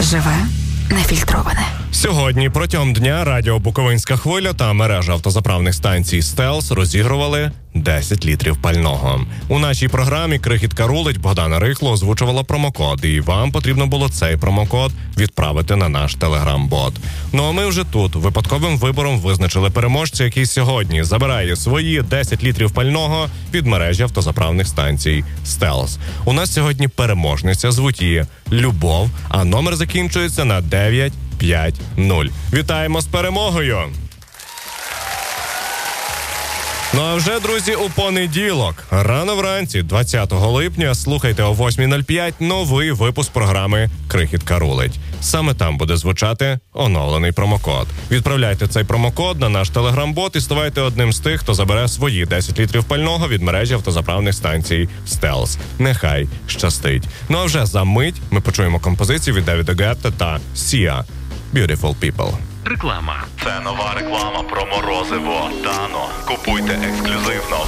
Живе, нефільтроване. Сьогодні протягом дня радіо «Буковинська хвиля» та мережа автозаправних станцій «Стелс» розігрували 10 літрів пального. У нашій програмі «Крихітка рулить» Богдана Рихло озвучувала промокод, і вам потрібно було цей промокод відправити на наш телеграм-бот. Ну а ми вже тут випадковим вибором визначили переможця, який сьогодні забирає свої 10 літрів пального від мережі автозаправних станцій «Стелс». У нас сьогодні переможниця, звуть її Любов, а номер закінчується на 950. Вітаємо з перемогою! Ну а вже, друзі, у понеділок, рано вранці, 20 липня, слухайте о 8:05 новий випуск програми «Крихітка рулить». Саме там буде звучати оновлений промокод. Відправляйте цей промокод на наш телеграм-бот і ставайте одним з тих, хто забере свої 10 літрів пального від мережі автозаправних станцій «Стелс». Нехай щастить. Ну а вже за мить ми почуємо композицію від Девіда Гетта та Сіа «Beautiful People». Реклама. Це нова реклама про морозиво Дано. Купуйте ексклюзивно